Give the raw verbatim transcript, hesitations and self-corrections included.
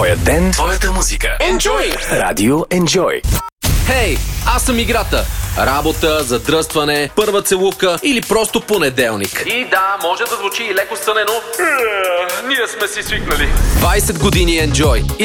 Твоя ден, твоята музика. Enjoy! Радио Enjoy. Хей, аз съм играта. Работа, задръстване, първа целувка или просто понеделник. И да, може да звучи и леко сънено. Ние сме си свикнали. двайсет години Enjoy.